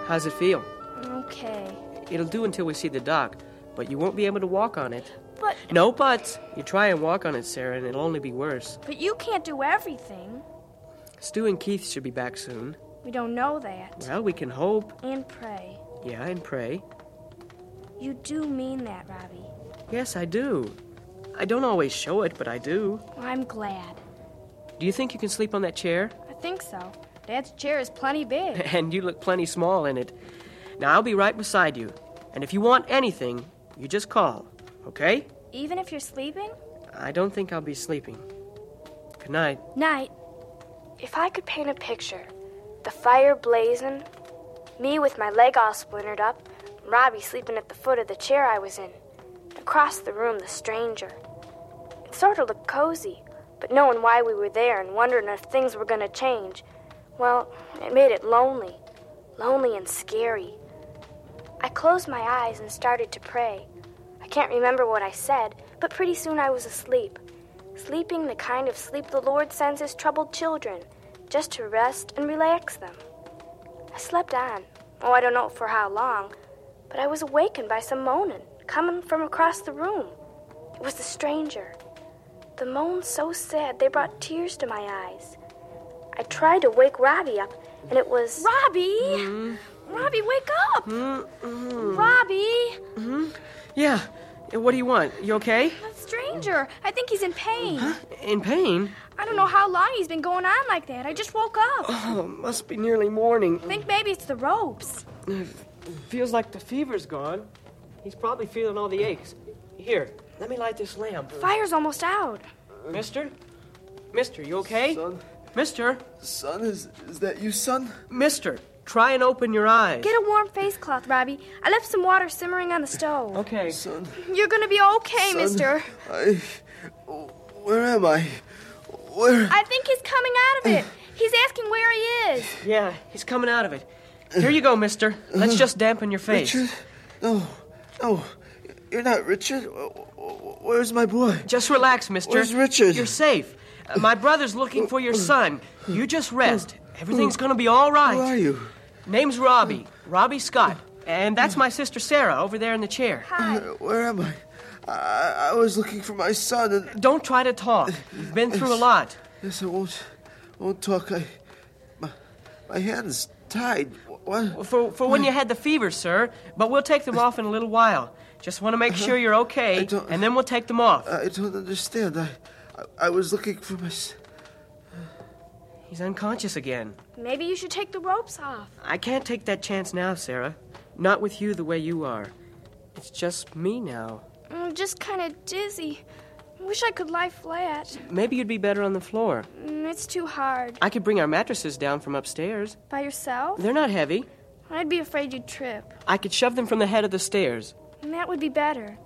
How's it feel? Okay. It'll do until we see the dock, but you won't be able to walk on it. But... No buts. You try and walk on it, Sarah, and it'll only be worse. But you can't do everything. Stu and Keith should be back soon. We don't know that. Well, we can hope. And pray. Yeah, and pray. You do mean that, Robbie. Yes, I do. I don't always show it, but I do. Well, I'm glad. Do you think you can sleep on that chair? I think so. Dad's chair is plenty big. And you look plenty small in it. Now, I'll be right beside you. And if you want anything, you just call, okay? Even if you're sleeping? I don't think I'll be sleeping. Good night. Night. If I could paint a picture, the fire blazing, me with my leg all splintered up, Robbie sleeping at the foot of the chair I was in, across the room, the stranger. It sort of looked cozy, but knowing why we were there and wondering if things were going to change, well, it made it lonely and scary. I closed my eyes and started to pray. I can't remember what I said, but pretty soon I was asleep. Sleeping the kind of sleep the Lord sends his troubled children, just to rest and relax them. I slept on. Oh, I don't know for how long, but I was awakened by some moaning coming from across the room. It was the stranger. The moans so sad they brought tears to my eyes. I tried to wake Robbie up, and it was... Robbie! Mm-hmm. Robbie, wake up! Mm-hmm. Robbie! Mm-hmm. Yeah. What do you want? You okay? That stranger. I think he's in pain. Huh? In pain? I don't know how long he's been going on like that. I just woke up. Oh, must be nearly morning. I think maybe it's the ropes. Feels like the fever's gone. He's probably feeling all the aches. Here, let me light this lamp. Fire's almost out. Mister? Mister, you okay? Son? Mister? Son, is that you, son? Mister, try and open your eyes. Get a warm face cloth, Robbie. I left some water simmering on the stove. Okay. Son. You're gonna be okay, Son, mister. Where am I? Where? I think he's coming out of it. He's asking where he is. Yeah, he's coming out of it. Here you go, mister. Let's just dampen your face. Richard? No. You're not Richard. Where's my boy? Just relax, mister. Where's Richard? You're safe. My brother's looking for your son. You just rest. Everything's gonna be all right. Who are you? Name's Robbie. Robbie Scott. And that's my sister Sarah over there in the chair. Hi. Where am I? I was looking for my son and... Don't try to talk. You've been through a lot. Yes, I won't talk. My hand's tied. What? For when you had the fever, sir. But we'll take them off in a little while. Just want to make sure you're okay, and then we'll take them off. I don't understand. I was looking for my... He's unconscious again. Maybe you should take the ropes off. I can't take that chance now, Sarah. Not with you the way you are. It's just me now. I'm just kind of dizzy. I wish I could lie flat. Maybe you'd be better on the floor. It's too hard. I could bring our mattresses down from upstairs. By yourself? They're not heavy. I'd be afraid you'd trip. I could shove them from the head of the stairs. And that would be better.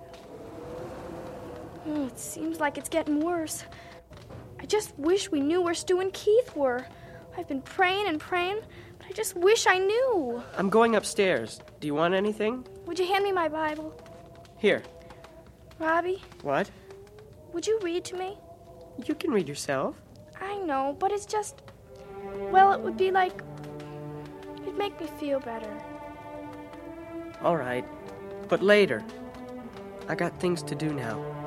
It seems like it's getting worse. I just wish we knew where Stu and Keith were. I've been praying and praying, but I just wish I knew. I'm going upstairs. Do you want anything? Would you hand me my Bible? Here. Robbie? What? Would you read to me? You can read yourself. I know, but it's just... Well, it would be like... It'd make me feel better. All right. But later. I got things to do now.